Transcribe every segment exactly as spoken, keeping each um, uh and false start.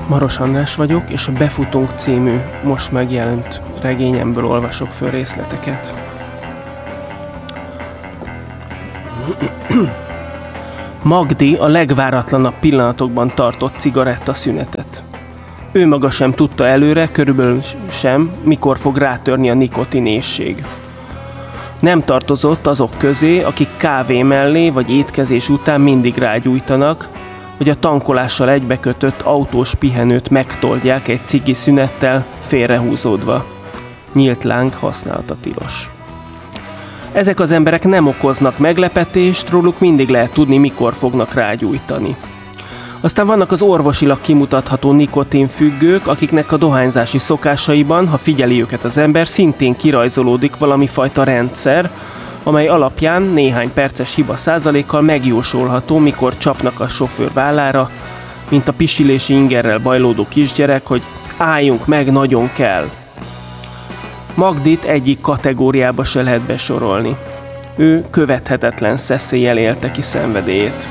Maros András vagyok, és a Befutunk című most megjelent regényemből olvasok föl részleteket. Magdi a legváratlanabb pillanatokban tartott cigarettaszünetet. Ő maga sem tudta előre, körülbelül sem, mikor fog rátörni a nikotinésség. Nem tartozott azok közé, akik kávé mellé vagy étkezés után mindig rágyújtanak, vagy a tankolással egybekötött autós pihenőt megtoldják egy cigi szünettel félrehúzódva. Nyílt láng használata tilos. Ezek az emberek nem okoznak meglepetést, róluk mindig lehet tudni, mikor fognak rágyújtani. Aztán vannak az orvosilag kimutatható nikotinfüggők, akiknek a dohányzási szokásaiban, ha figyeli őket az ember, szintén kirajzolódik valami fajta rendszer, amely alapján néhány perces hiba százalékkal megjósolható, mikor csapnak a sofőr vállára, mint a pisilési ingerrel bajlódó kisgyerek, hogy álljunk meg, nagyon kell. Magdit egyik kategóriába se lehet besorolni. Ő követhetetlen szeszéllyel élte ki szenvedélyét.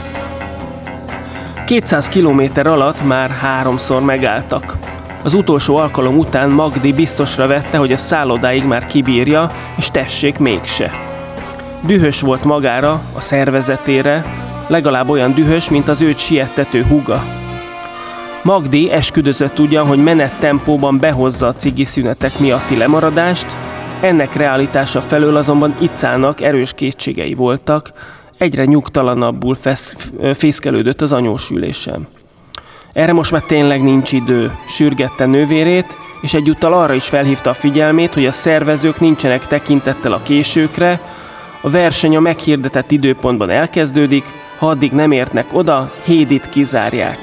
kétszáz kilométer alatt már háromszor megálltak. Az utolsó alkalom után Magdi biztosra vette, hogy a szállodáig már kibírja, és tessék mégse. Dühös volt magára, a szervezetére, legalább olyan dühös, mint az őt siettető húga. Magdi esküdözött ugyan, hogy menettempóban behozza a cigi szünetek miatti lemaradást, ennek realitása felől azonban Icának erős kétségei voltak, egyre nyugtalanabbul fesz, fészkelődött az anyós ülésen. Erre most már tényleg nincs idő, sürgette nővérét, és egyúttal arra is felhívta a figyelmét, hogy a szervezők nincsenek tekintettel a későkre, a verseny a meghirdetett időpontban elkezdődik, ha addig nem értnek oda, Hédit kizárják.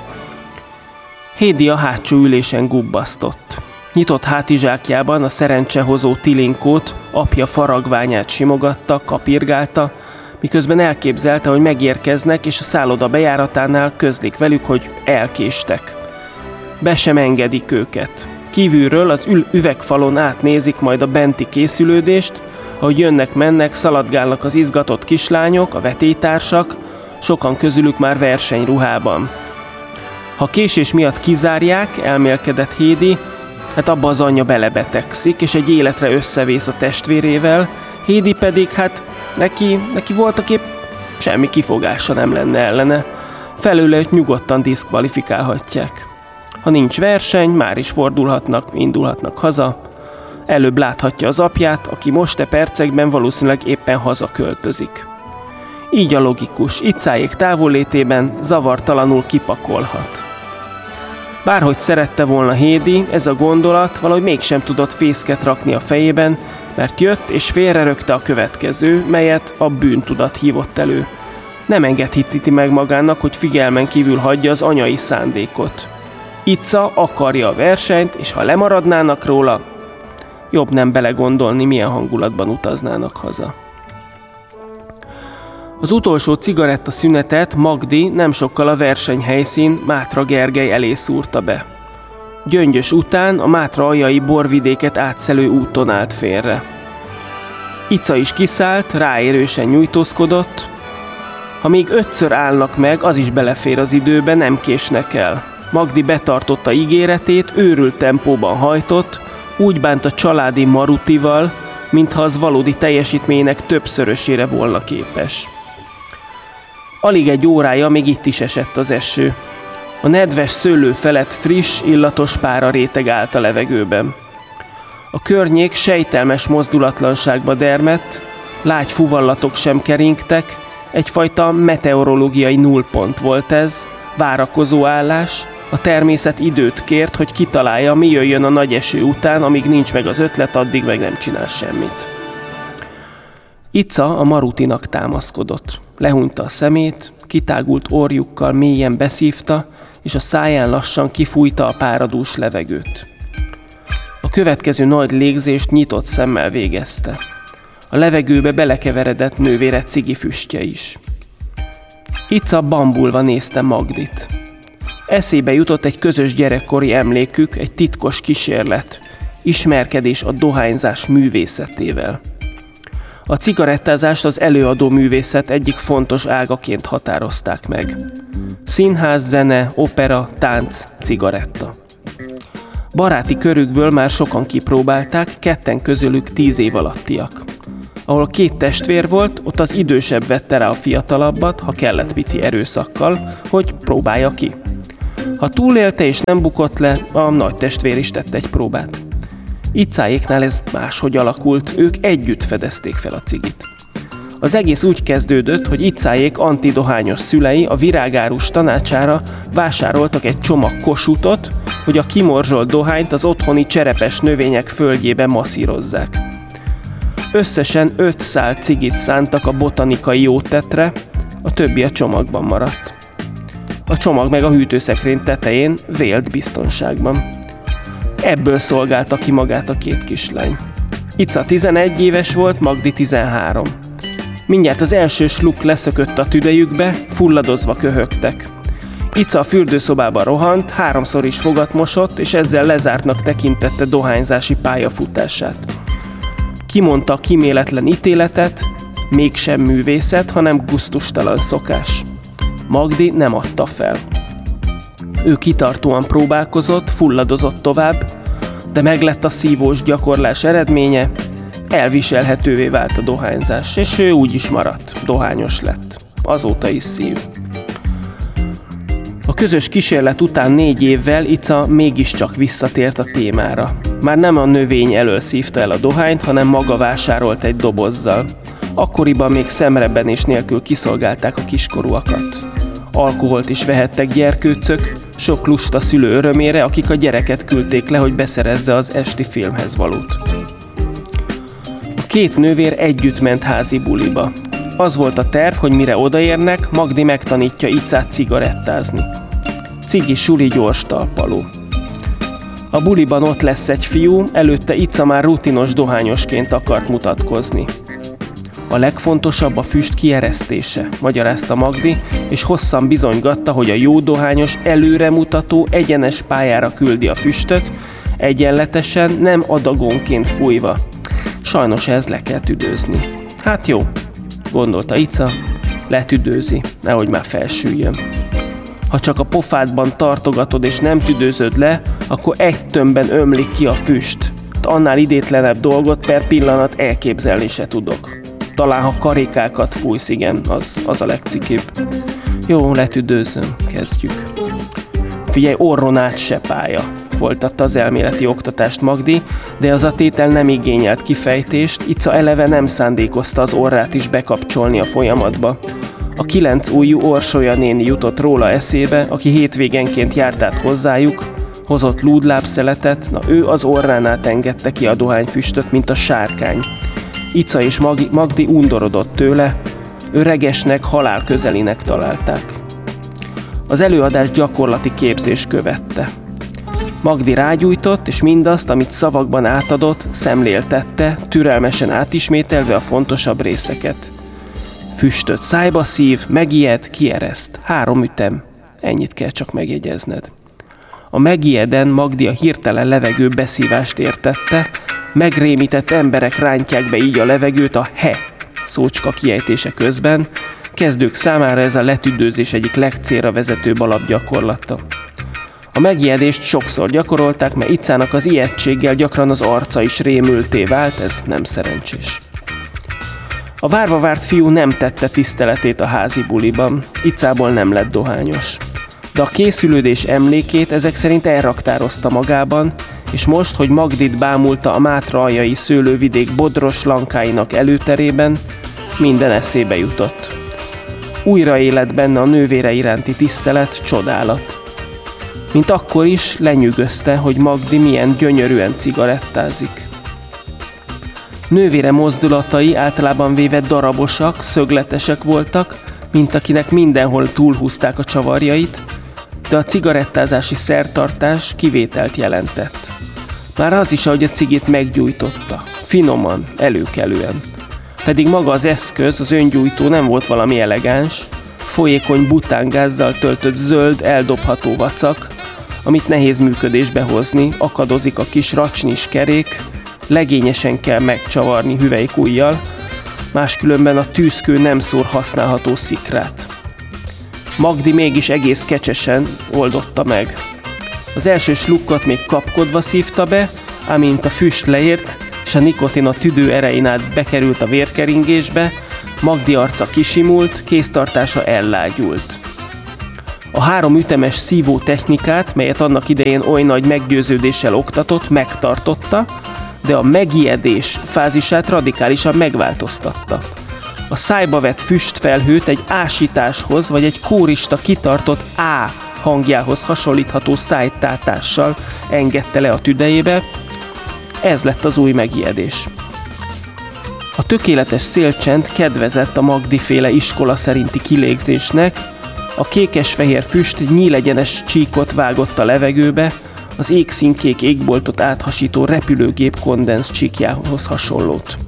Hédi a hátsó ülésen gubbasztott. Nyitott hátizsákjában a szerencsehozó Tilinkót, apja faragványát simogatta, kapirgálta, miközben elképzelte, hogy megérkeznek, és a szálloda bejáratánál közlik velük, hogy elkéstek. Be sem engedik őket. Kívülről az ül- üvegfalon átnézik majd a benti készülődést, ahogy jönnek-mennek, szaladgálnak az izgatott kislányok, a vetélytársak, sokan közülük már versenyruhában. Ha késés miatt kizárják, elmélkedett Hédi, hát abba az anyja belebetegszik, és egy életre összevész a testvérével, Hédi pedig, hát neki, neki voltaképp semmi kifogása nem lenne ellene. Felőle őt nyugodtan diszkvalifikálhatják. Ha nincs verseny, már is fordulhatnak, indulhatnak haza. Előbb láthatja az apját, aki most e percekben valószínűleg éppen hazaköltözik. Így a logikus, Icáék távollétében zavartalanul kipakolhat. Bárhogy szerette volna Hédi, ez a gondolat valahogy mégsem tudott fészket rakni a fejében, mert jött és félrerögte a következő, melyet a bűntudat hívott elő. Nem engedheti meg magának, hogy figyelmen kívül hagyja az anyai szándékot. Ica akarja a versenyt, és ha lemaradnának róla, jobb nem belegondolni, milyen hangulatban utaznának haza. Az utolsó cigaretta szünetet Magdi nem sokkal a versenyhelyszín Mátra Gergely elé szúrta be. Gyöngyös után a Mátra aljai borvidéket átszelő úton állt félre. Ica is kiszállt, ráérősen nyújtózkodott. Ha még ötször állnak meg, az is belefér az időbe, nem késnek el. Magdi betartotta ígéretét, őrült tempóban hajtott, úgy bánt a családi Marutival, mintha az valódi teljesítménynek többszörösére volna képes. Alig egy órája még itt is esett az eső. A nedves szőlő felett friss, illatos pára réteg állt a levegőben. A környék sejtelmes mozdulatlanságba dermedt, lágy fuvallatok sem keringtek, egyfajta meteorológiai nullpont volt ez, várakozó állás, a természet időt kért, hogy kitalálja, mi jöjjön a nagy eső után, amíg nincs meg az ötlet, addig meg nem csinál semmit. Ica a Marutinak támaszkodott. Lehúnyta a szemét, kitágult orjukkal mélyen beszívta, és a száján lassan kifújta a páradús levegőt. A következő nagy légzést nyitott szemmel végezte. A levegőbe belekeveredett nővére cigi füstje is. Ica bambulva nézte Magdit. Eszébe jutott egy közös gyerekkori emlékük, egy titkos kísérlet, ismerkedés a dohányzás művészetével. A cigarettázást az előadó művészet egyik fontos ágaként határozták meg. Színház, zene, opera, tánc, cigaretta. Baráti körükből már sokan kipróbálták, ketten közülük tíz év alattiak. Ahol két testvér volt, ott az idősebb vette rá a fiatalabbat, ha kellett pici erőszakkal, hogy próbálja ki. Ha túlélte és nem bukott le, a nagy testvér is tett egy próbát. Icáéknál ez máshogy alakult, ők együtt fedezték fel a cigit. Az egész úgy kezdődött, hogy Icáék antidohányos szülei a virágárus tanácsára vásároltak egy csomag kosutot, hogy a kimorzsolt dohányt az otthoni cserepes növények földjébe masszírozzák. Összesen öt szál cigit szántak a botanikai jótetre, a többi a csomagban maradt. A csomag meg a hűtőszekrény tetején vélt biztonságban. Ebből szolgálta ki magát a két kislány. Ica tizenegy éves volt, Magdi tizenhárom. Mindjárt az első sluk leszökött a tüdejükbe, fulladozva köhögtek. Ica a fürdőszobába rohant, háromszor is fogat mosott, és ezzel lezártnak tekintette dohányzási pályafutását. Kimondta a kíméletlen ítéletet, mégsem művészet, hanem gusztustalan szokás. Magdi nem adta fel. Ő kitartóan próbálkozott, fulladozott tovább, de meglett a szívós gyakorlás eredménye, elviselhetővé vált a dohányzás, és ő úgy is maradt, dohányos lett. Azóta is szív. A közös kísérlet után négy évvel Ica mégiscsak visszatért a témára. Már nem a növény elől szívta el a dohányt, hanem maga vásárolt egy dobozzal. Akkoriban még szemrebbenés nélkül kiszolgálták a kiskorúakat. Alkoholt is vehettek gyerkőcök, sok lusta szülő örömére, akik a gyereket küldték le, hogy beszerezze az esti filmhez valót. A két nővér együtt ment házi buliba. Az volt a terv, hogy mire odaérnek, Magdi megtanítja Icát cigarettázni. Cigi suli gyors talpaló. A buliban ott lesz egy fiú, előtte Ica már rutinos dohányosként akart mutatkozni. A legfontosabb a füst kieresztése, magyarázta Magdi, és hosszan bizonygatta, hogy a jó dohányos előremutató, egyenes pályára küldi a füstöt, egyenletesen, nem adagonként fújva. Sajnos ez le kell tüdőzni. Hát jó, gondolta Ica, letüdőzi, nehogy már felsüljön. Ha csak a pofádban tartogatod és nem tüdőzöd le, akkor egy tömbben ömlik ki a füst. Annál idétlenebb dolgot per pillanat elképzelni se tudok. Talán ha karikákat fújsz, igen, az, az a legcikibb. Jó, letüdőzöm, kezdjük. Figyelj, orron át se pálya, folytatta az elméleti oktatást Magdi, de az a tétel nem igényelt kifejtést, Ica eleve nem szándékozta az orrát is bekapcsolni a folyamatba. A kilenc ujjú Orsolya néni jutott róla eszébe, aki hétvégenként járt át hozzájuk, hozott lúdlábszeletet, na ő az orrán át engedte ki a dohányfüstöt, mint a sárkány. Ica és Magdi undorodott tőle, öregesnek, halál közelinek találták. Az előadás gyakorlati képzés követte. Magdi rágyújtott, és mindazt, amit szavakban átadott, szemléltette, türelmesen átismételve a fontosabb részeket. Füstöt szájba szív, megijed, kiereszt. Három ütem. Ennyit kell csak megjegyezned. A megijeden Magdi a hirtelen levegő beszívást értette, megrémített emberek rántják be így a levegőt a he szócska kiejtése közben, kezdők számára ez a letüdőzés egyik legcélra vezetőbb alapgyakorlata. A megijedést sokszor gyakorolták, mert Icának az ijegységgel gyakran az arca is rémülté vált, ez nem szerencsés. A várva várt fiú nem tette tiszteletét a házi buliban, Icából nem lett dohányos. De a készülődés emlékét ezek szerint elraktározta magában, és most, hogy Magdit bámulta a mátraljai szőlővidék bodros lankáinak előterében, minden eszébe jutott. Újra élet benne a nővére iránti tisztelet, csodálat. Mint akkor is lenyűgözte, hogy Magdi milyen gyönyörűen cigarettázik. Nővére mozdulatai általában véve darabosak, szögletesek voltak, mint akinek mindenhol túlhúzták a csavarjait, de a cigarettázási szertartás kivételt jelentett. Már az is, ahogy a cigit meggyújtotta, finoman, előkelően. Pedig maga az eszköz, az öngyújtó nem volt valami elegáns, folyékony butángázzal töltött zöld, eldobható vacak, amit nehéz működésbe hozni, akadozik a kis racsnis kerék, legényesen kell megcsavarni hüvelykujjal, máskülönben a tűzkő nem szór használható szikrát. Magdi mégis egész kecsesen oldotta meg. Az első slukkot még kapkodva szívta be, amint a füst leért, és a nikotin a tüdő erején át bekerült a vérkeringésbe, Magdi arca kisimult, kéztartása ellágyult. A három ütemes szívó technikát, melyet annak idején oly nagy meggyőződéssel oktatott, megtartotta, de a megijedés fázisát radikálisan megváltoztatta. A szájba vett füstfelhőt egy ásításhoz, vagy egy kórista kitartott á hangjához hasonlítható szájtátással engedte le a tüdejébe. Ez lett az új megijedés. A tökéletes szélcsend kedvezett a Magdi-féle iskola szerinti kilégzésnek, a kékes-fehér füst nyílegyenes csíkot vágott a levegőbe, az égszínkék égboltot áthasító repülőgép kondensz csíkjához hasonlót.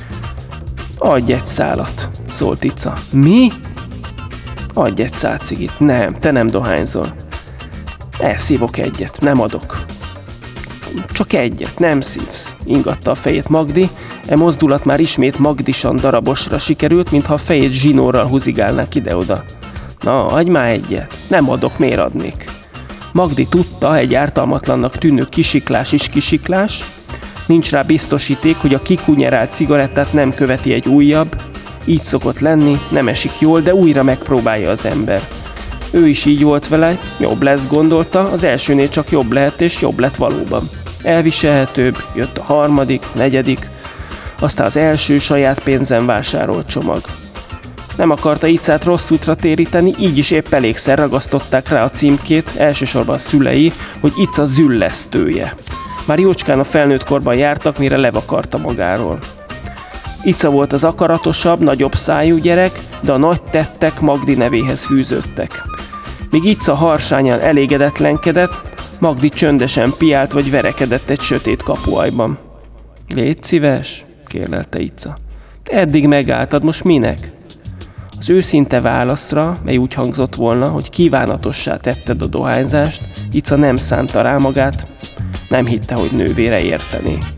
Adj egy szálat, szólt Ica. Mi? Adj egy szál cigit. Nem, te nem dohányzol. Elszívok egyet, nem adok. Csak egyet, nem szívsz, ingatta a fejét Magdi. E mozdulat már ismét Magdisan darabosra sikerült, mintha a fejét zsinórral húzigálnák ide-oda. Na, adj már egyet. Nem adok, miért adnék? Magdi tudta, egy ártalmatlannak tűnő kisiklás is kisiklás. Nincs rá biztosíték, hogy a kikunyerált cigarettát nem követi egy újabb. Így szokott lenni, nem esik jól, de újra megpróbálja az ember. Ő is így volt vele, jobb lesz, gondolta, az elsőnél csak jobb lehet, és jobb lett valóban. Elviselhetőbb, jött a harmadik, negyedik, aztán az első saját pénzen vásárolt csomag. Nem akarta Icát rossz útra téríteni, így is épp elégszer ragasztották rá a címkét, elsősorban a szülei, hogy Ica züllesztője. Már jócskán a felnőtt korban jártak, mire levakarta magáról. Ica volt az akaratosabb, nagyobb szájú gyerek, de a nagy tettek Magdi nevéhez fűződtek. Míg Ica harsányan elégedetlenkedett, Magdi csöndesen piált vagy verekedett egy sötét kapuajban. Légy szíves, kérlelte Ica. Te eddig megálltad, most minek? Az őszinte válaszra, mely úgy hangzott volna, hogy kívánatossá tetted a dohányzást, Ica nem szánta rá magát, nem hitte, hogy nővére értené.